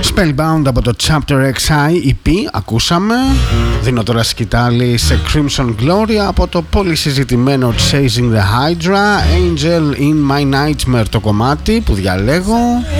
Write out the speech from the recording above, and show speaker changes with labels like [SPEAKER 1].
[SPEAKER 1] Spellbound από το Chapter XI EP ακούσαμε. Δίνω τώρα σκητάλη σε Crimson Glory από το πολύ συζητημένο Chasing the Hydra, Angel in My Nightmare το κομμάτι που διαλέγω.